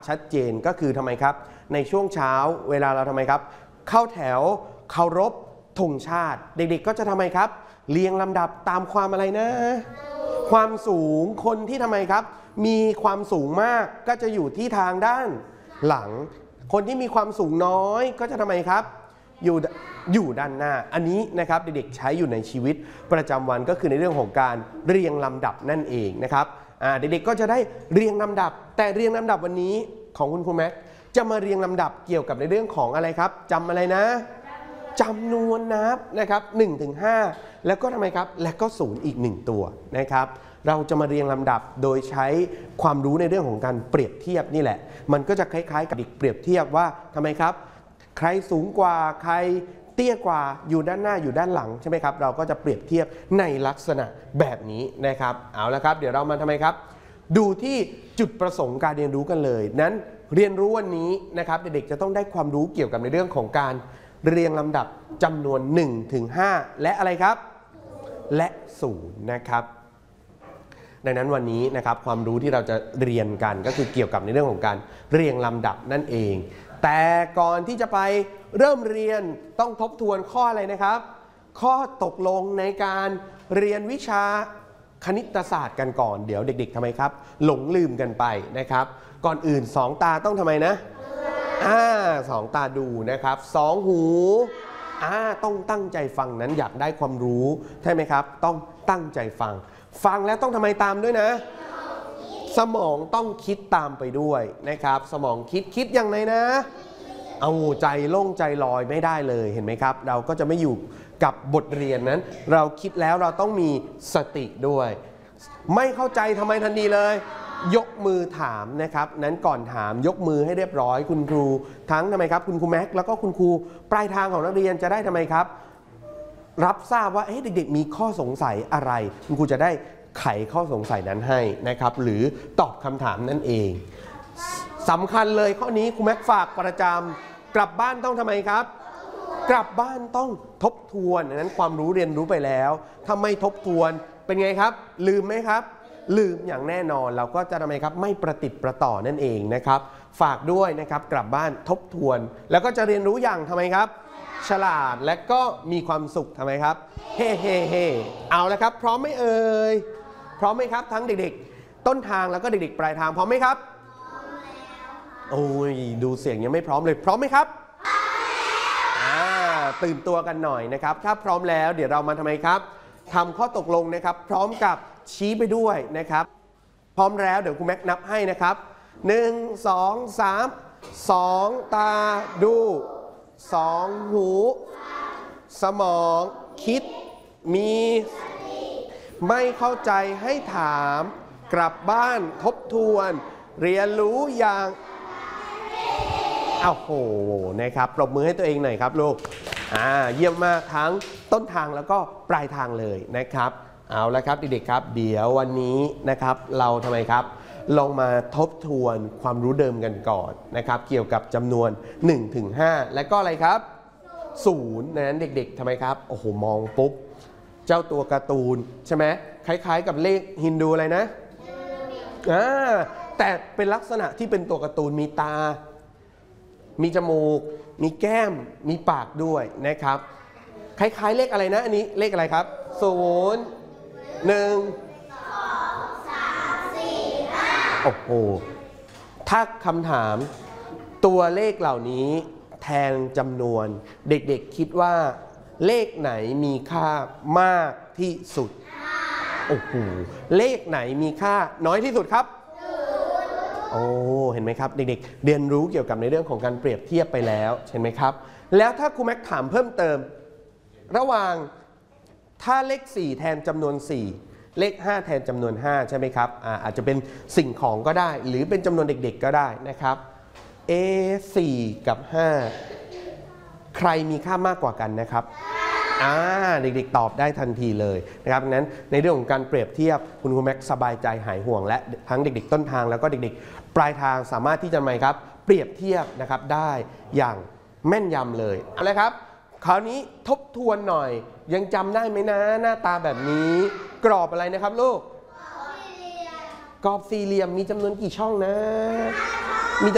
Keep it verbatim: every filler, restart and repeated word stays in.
ชัดเจนก็คือทำไมครับในช่วงเช้าเวลาเราทำไมครับเข้าแถวเคารพธงชาติเด็กๆก็จะทำไมครับเรียงลำดับตามความอะไรนะความสูงคนที่ทำไมครับมีความสูงมากก็จะอยู่ที่ทางด้านหลังคนที่มีความสูงน้อยก็จะทำไมครับอยู่อยู่ด้านหน้าอันนี้นะครับเด็กๆใช้อยู่ในชีวิตประจำวันก็คือในเรื่องของการเรียงลำดับนั่นเองนะครับเด็กๆก็จะได้เรียงลำดับแต่เรียงลำดับวันนี้ของคุณครูแม็กจะมาเรียงลำดับเกี่ยวกับในเรื่องของอะไรครับจำอะไรนะจำนวนนับนะครับหนึ่งถึงห้าแล้วก็ทำไมครับและก็ศูนย์อีกหนึ่งตัวนะครับเราจะมาเรียงลำดับโดยใช้ความรู้ในเรื่องของการเปรียบเทียบนี่แหละมันก็จะคล้ายๆกับเด็กเปรียบเทียบว่าทำไมครับใครสูงกว่าใครเตี้ยกว่าอยู่ด้านหน้าอยู่ด้านหลังใช่ไหมครับเราก็จะเปรียบเทียบในลักษณะแบบนี้นะครับเอาละครับเดี๋ยวเรามาทำไมครับดูที่จุดประสงค์การเรียนรู้กันเลยนั้นเรียนรู้วันนี้นะครับเด็กๆจะต้องได้ความรู้เกี่ยวกับในเรื่องของการเรียงลำดับจำนวนหนึ่งถึงห้าและอะไรครับและศูนย์นะครับดังนั้นวันนี้นะครับความรู้ที่เราจะเรียนกันก็คือเกี่ยวกับในเรื่องของการเรียงลำดับนั่นเองแต่ก่อนที่จะไปเริ่มเรียนต้องทบทวนข้ออะไรนะครับข้อตกลงในการเรียนวิชาคณิตศาสตร์กันก่อนเดี๋ยวเด็กๆทำไมครับหลงลืมกันไปนะครับก่อนอื่นสองตาต้องทำไมนะอ่าสองตาดูนะครับสองหูอ่าต้องตั้งใจฟังนั้นอยากได้ความรู้ใช่ไหมครับต้องตั้งใจฟังฟังแล้วต้องทำไมตามด้วยนะสมองต้องคิดตามไปด้วยนะครับสมองคิดคิดอย่างไรนะเอาใจโล่งใจลอยไม่ได้เลยเห็นไหมครับเราก็จะไม่อยู่กับบทเรียนนั้นเราคิดแล้วเราต้องมีสติด้วยไม่เข้าใจทำไมทันทีเลยยกมือถามนะครับนั้นก่อนถามยกมือให้เรียบร้อยคุณครูทั้งทำไมครับคุณครูแม็กแล้วก็คุณครูปลายทางของนักเรียนจะได้ทำไมครับรับทราบว่าเเด็กๆมีข้อสงสัยอะไรคุณครูจะได้ไขข้อสงสัยนั้นให้นะครับหรือตอบคำถามนั่นเองสำคัญเลยข้อนี้ครูแม็กฝากประจำกลับบ้านต้องทำไมครับกลับบ้านต้องทบทวนนั้นความรู้เรียนรู้ไปแล้วถ้าไม่ทบทวนเป็นไงครับลืมไหมครับลืมอย่างแน่นอนเราก็จะทำไมครับไม่ประติดประต่อนั่นเองนะครับฝากด้วยนะครับกลับบ้านทบทวนแล้วก็จะเรียนรู้อย่างทำไมครับฉลาดและก็มีความสุขทำไมครับเฮ่เฮ่เฮ่เอาละครับพร้อมไหมเอ่ยพร้อมไหมครับทั้งเด็กๆต้นทางแล้วก็เด็กๆปลายทางพร้อมไหมครับโอ้ยดูเสียงยังไม่พร้อมเลยพร้อมไหมครับอ่าตื่นตัวกันหน่อยนะครับถ้าพร้อมแล้วเดี๋ยวเรามาทำไมครับทำข้อตกลงนะครับพร้อมกับชี้ไปด้วยนะครับพร้อมแล้วเดี๋ยวคุณแม็กนับให้นะครับหนึ่ง สอง สาม สองตาดูสองหูสมองคิดมีไม่เข้าใจให้ถามกลับบ้านทบทวนเรียนรู้อย่างอ้าวโหนะครับปรบมือให้ตัวเองหน่อยครับลูกอ่าเยี่ยมมากทั้งต้นทางแล้วก็ปลายทางเลยนะครับเอาละครับเด็กๆครับเดี๋ยววันนี้นะครับเราทำไมครับลองมาทบทวนความรู้เดิมกันก่อนนะครับเกี่ยวกับจำนวนหนึ่งถึงห้าและก็อะไรครับศูนย์นั้นเด็กๆทำไมครับโอ้โหมองปุ๊บเจ้าตัวการ์ตูนใช่ไหมคล้ายๆกับเลขฮินดูอะไรนะอ่าแต่เป็นลักษณะที่เป็นตัวการ์ตูนมีตามีจมูกมีแก้มมีปากด้วยนะครับคล้ายๆเลขอะไรนะอันนี้เลขอะไรครับศูนย์หนึ่งสองสามสี่ห้าโอ้โหถ้าคำถามตัวเลขเหล่านี้แทนจำนวนเด็กๆคิดว่าเลขไหนมีค่ามากที่สุดโอ้โหเลขไหนมีค่าน้อยที่สุดครับโอ้เห็นไหมครับเด็กๆเรียนรู้เกี่ยวกับในเรื่องของการเปรียบเทียบไปแล้วเห็นไหมครับแล้วถ้าครูแม็กถามเพิ่มเติมระหว่างถ้าเลขสี่แทนจำนวนสี่เลขห้าแทนจำนวนห้าใช่ไหมครับ อา, อาจจะเป็นสิ่งของก็ได้หรือเป็นจำนวนเด็กๆก็ได้นะครับ เอ สี่กับห้าใครมีค่ามากกว่ากันนะครับอ่าเด็กๆตอบได้ทันทีเลยนะครับงั้นในเรื่องของการเปรียบเทียบคุณครูแม็กสบายใจหายห่วงและทั้งเด็กๆต้นทางแล้วก็เด็กๆปลายทางสามารถที่จะไหมครับเปรียบเทียบนะครับได้อย่างแม่นยำเลยเอาเลยครับคราวนี้ทบทวนหน่อยยังจำได้ไหมนะหน้าตาแบบนี้กรอบอะไรนะครับลูกกรอบสี่เหลี่ยมมีจำนวนกี่ช่องนะ